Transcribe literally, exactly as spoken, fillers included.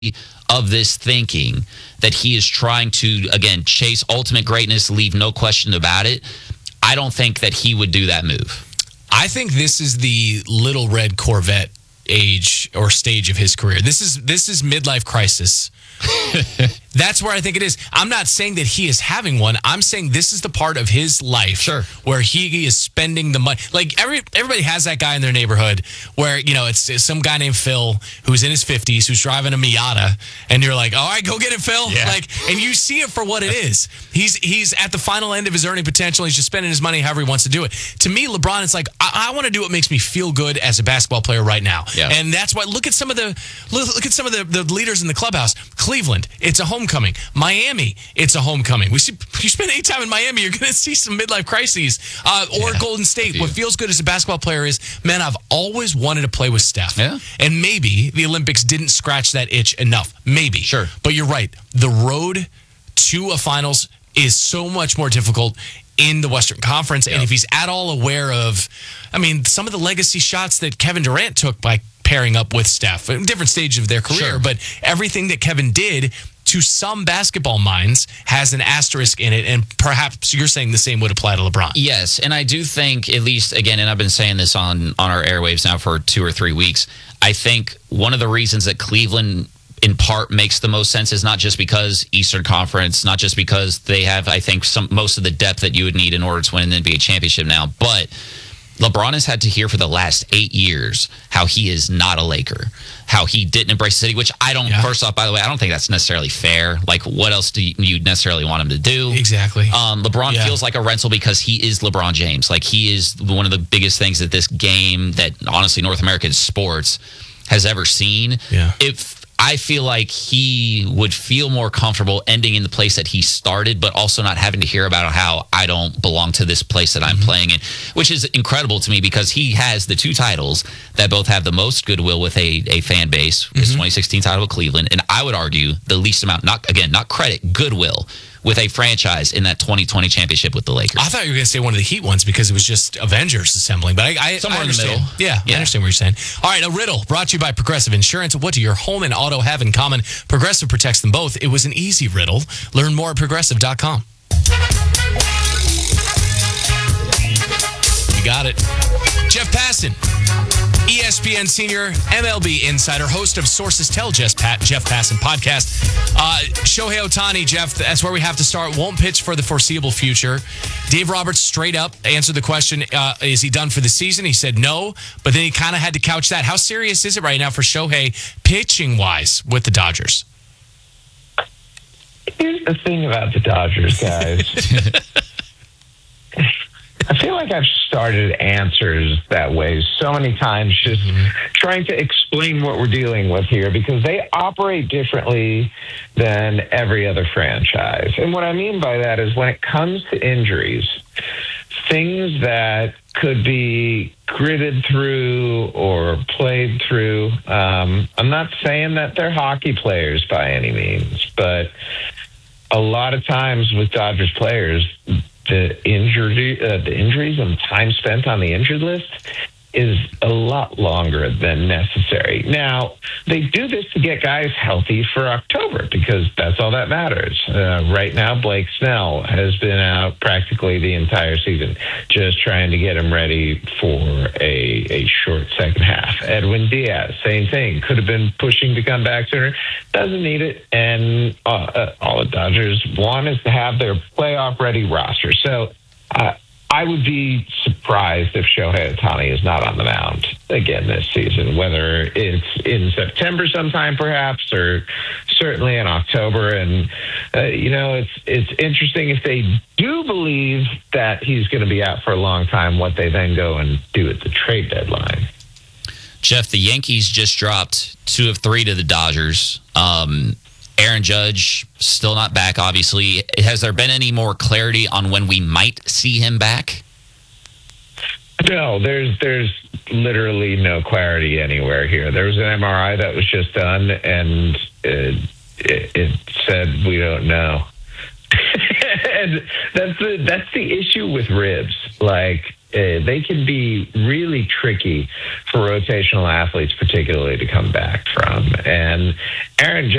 of this thinking that he is trying to, again, chase ultimate greatness, leave no question about it, I don't think that he would do that move. I think this is the little red Corvette age or stage of his career. This is this is midlife crisis. That's where I think it is. I'm not saying that he is having one. I'm saying this is the part of his life sure. where he is spending the money. Like every everybody has that guy in their neighborhood where, you know, it's, it's some guy named Phil who's in his fifties who's driving a Miata, and you're like, all right, go get it, Phil. Yeah. Like, and you see it for what it is. He's he's at the final end of his earning potential. He's just spending his money however he wants to do it. To me, LeBron, it's like I, I want to do what makes me feel good as a basketball player right now. Yeah. And that's why look at some of the look, look at some of the, the leaders in the clubhouse. Cleveland, it's a homecoming. Miami, it's a homecoming. We see you spend any time in Miami, you're going to see some midlife crises. Uh, or yeah, Golden State. What feels good as a basketball player is, man, I've always wanted to play with Steph. Yeah. And maybe the Olympics didn't scratch that itch enough. Maybe. Sure. But you're right. The road to a finals is so much more difficult in the Western Conference. Yep. And if he's at all aware of, I mean, some of the legacy shots that Kevin Durant took by pairing up with Steph, at different stages of their career, sure. but everything that Kevin did to some basketball minds has an asterisk in it, and perhaps you're saying the same would apply to LeBron. Yes, and I do think, at least, again, and I've been saying this on, on our airwaves now for two or three weeks, I think one of the reasons that Cleveland in part makes the most sense is not just because Eastern Conference, not just because they have, I think, some most of the depth that you would need in order to win an N B A championship now, but LeBron has had to hear for the last eight years how he is not a Laker, how he didn't embrace the city, which I don't, yeah. first off, by the way, I don't think that's necessarily fair. Like, what else do you necessarily want him to do? Exactly. Um, LeBron yeah. feels like a rental because he is LeBron James. Like, he is one of the biggest things that this game, that honestly North American sports has ever seen. Yeah. If I feel like he would feel more comfortable ending in the place that he started, but also not having to hear about how I don't belong to this place that I'm mm-hmm. playing in, which is incredible to me because he has the two titles that both have the most goodwill with a, a fan base. His mm-hmm. twenty sixteen title with Cleveland, and I would argue the least amount, not again, not credit, goodwill with a franchise in that twenty twenty championship with the Lakers. I thought you were going to say one of the Heat ones because it was just Avengers assembling, but I, I, Somewhere I in the understand. middle. Yeah, yeah, I understand what you're saying. All right, a riddle brought to you by Progressive Insurance. What do your home and auto have in common? Progressive protects them both. It was an easy riddle. Learn more at progressive dot com. You got it. Jeff Passan, E S P N senior M L B insider, host of Sources Tell Jeff, Pat, Jeff Passan podcast. Uh, Shohei Ohtani, Jeff, that's where we have to start. Won't pitch for the foreseeable future. Dave Roberts straight up answered the question, uh, is he done for the season? He said no, but then he kind of had to couch that. How serious is it right now for Shohei pitching-wise with the Dodgers? Here's the thing about the Dodgers, guys. I feel like I've started answers that way so many times, just mm-hmm. trying to explain what we're dealing with here because they operate differently than every other franchise. And what I mean by that is when it comes to injuries, things that could be gritted through or played through. Um, I'm not saying that they're hockey players by any means, but a lot of times with Dodgers players, the injury, uh, the injuries and time spent on the injured list is a lot longer than necessary. Now, they do this to get guys healthy for October because that's all that matters. Uh, right now, Blake Snell has been out practically the entire season, just trying to get him ready for a, a short second half. Edwin Diaz, same thing. Could have been pushing to come back sooner. Doesn't need it. And uh, uh, all the Dodgers want is to have their playoff-ready roster. So, uh, I would be surprised if Shohei Ohtani is not on the mound again this season, whether it's in September sometime perhaps or certainly in October. And, uh, you know, it's it's interesting if they do believe that he's going to be out for a long time, what they then go and do at the trade deadline. Jeff, the Yankees just dropped two of three to the Dodgers. Um Aaron Judge still not back, obviously. Has there been any more clarity on when we might see him back? No, there's there's literally no clarity anywhere here. There was an M R I that was just done, and it, it, it said we don't know. And that's the that's the issue with ribs. Like, uh, they can be really tricky for rotational athletes, particularly to come back from. And Aaron